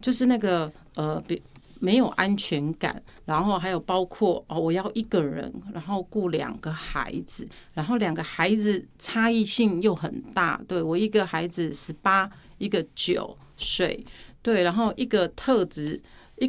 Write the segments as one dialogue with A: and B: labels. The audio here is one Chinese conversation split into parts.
A: 就是那个没有安全感，然后还有包括我要一个人，然后顾2个孩子，然后2个孩子差异性又很大，对，我一个孩子18，一个9岁，对，然后一个特质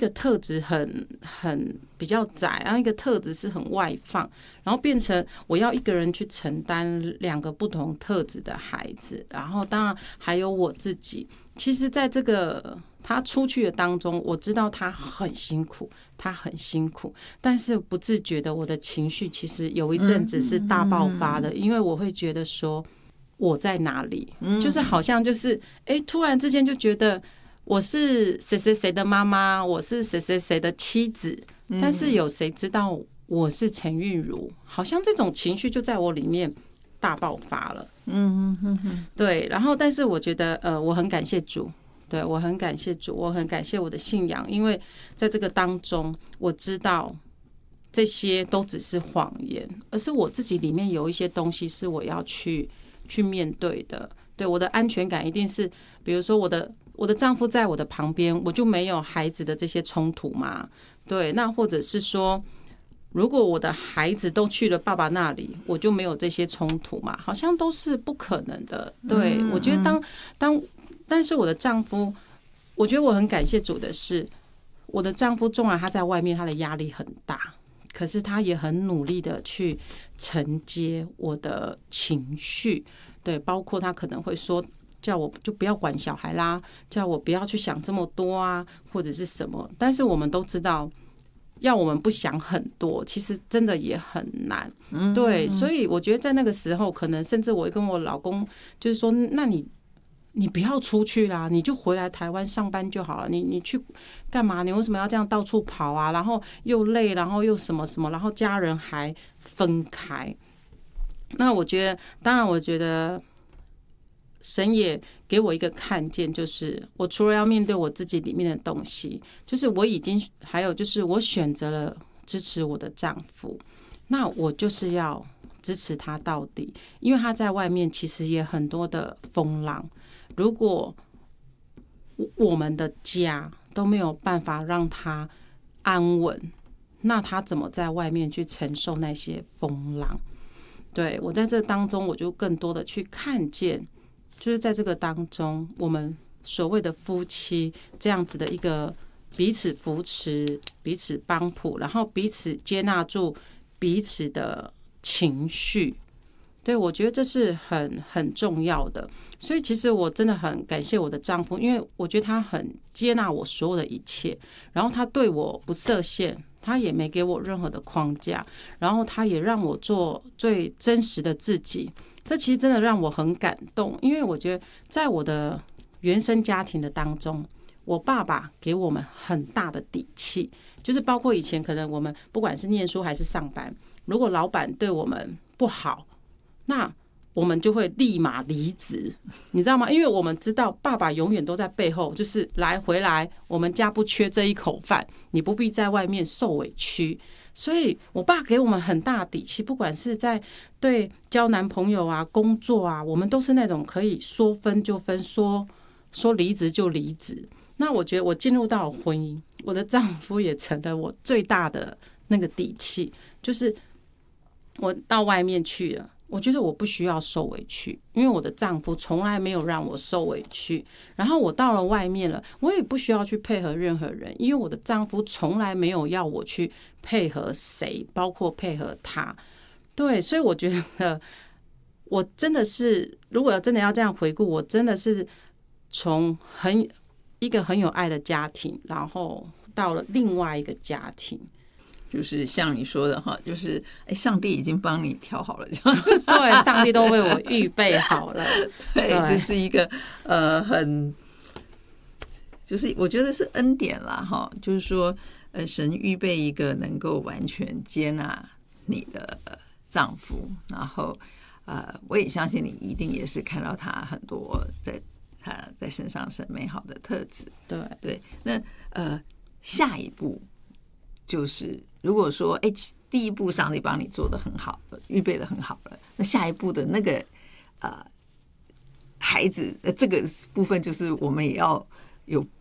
A: 很比较窄，然后一个特质是很外放，然后变成我要一个人去承担2个不同特质的孩子，然后当然还有我自己。其实在这个他出去的当中，我知道他很辛苦，但是不自觉的我的情绪其实有一阵子是大爆发的，因为我会觉得说我在哪里，就是好像就是突然之间就觉得我是谁谁谁的妈妈，我是谁谁谁的妻子，但是有谁知道我是陈韵如？好像这种情绪就在我里面大爆发了。对，然后但是我觉得我很感谢主，对，我很感谢主，我很感谢我的信仰，因为在这个当中我知道这些都只是谎言，而是我自己里面有一些东西是我要去面对的。对，我的安全感一定是，比如说我的丈夫在我的旁边，我就没有孩子的这些冲突嘛。对，那或者是说，如果我的孩子都去了爸爸那里，我就没有这些冲突嘛？好像都是不可能的。对，我觉得但是我的丈夫，我觉得我很感谢主的是，我的丈夫纵然他在外面他的压力很大，可是他也很努力的去承接我的情绪。对，包括他可能会说，叫我就不要管小孩啦，叫我不要去想这么多啊，或者是什么。但是我们都知道，要我们不想很多，其实真的也很难。对，所以我觉得在那个时候，可能甚至我跟我老公就是说，那你不要出去啦，你就回来台湾上班就好了。你去干嘛？你为什么要这样到处跑啊？然后又累，然后又什么什么，然后家人还分开。那我觉得，当然，我觉得神也给我一个看见，就是我除了要面对我自己里面的东西，就是我已经还有就是我选择了支持我的丈夫，那我就是要支持他到底，因为他在外面其实也很多的风浪。如果我们的家都没有办法让他安稳，那他怎么在外面去承受那些风浪？对，我在这当中，我就更多的去看见，就是在这个当中，我们所谓的夫妻这样子的一个彼此扶持、彼此帮扶，然后彼此接纳住彼此的情绪。对，我觉得这是很重要的。所以其实我真的很感谢我的丈夫，因为我觉得他很接纳我所有的一切，然后他对我不设限，他也没给我任何的框架，然后他也让我做最真实的自己。这其实真的让我很感动，因为我觉得在我的原生家庭的当中，我爸爸给我们很大的底气，就是包括以前可能我们不管是念书还是上班，如果老板对我们不好，那我们就会立马离职，你知道吗？因为我们知道爸爸永远都在背后，就是来回来，我们家不缺这一口饭，你不必在外面受委屈。所以我爸给我们很大底气，不管是在对交男朋友啊、工作啊，我们都是那种可以说分就分，说离职就离职。那我觉得我进入到婚姻，我的丈夫也成了我最大的那个底气，就是我到外面去了，我觉得我不需要受委屈，因为我的丈夫从来没有让我受委屈。然后我到了外面了，我也不需要去配合任何人，因为我的丈夫从来没有要我去配合谁，包括配合他。对，所以我觉得我真的是，如果真的要这样回顾，我真的是从一个很有爱的家庭，然后到了另外一个家庭。
B: 就是像你说的哈，就是上帝已经帮你调好了，
A: 对，上帝都为我预备好了。
B: 对，就是一个很，就是我觉得是恩典啦哈，就是说神预备一个能够完全接纳你的丈夫，然后我也相信你一定也是看到他很多他在身上是美好的特质。
A: 对
B: 对，那下一步就是如果说第一步上帝帮你做得很好，预备得很好了，那下一步的那个孩子这个部分，就是我们也要有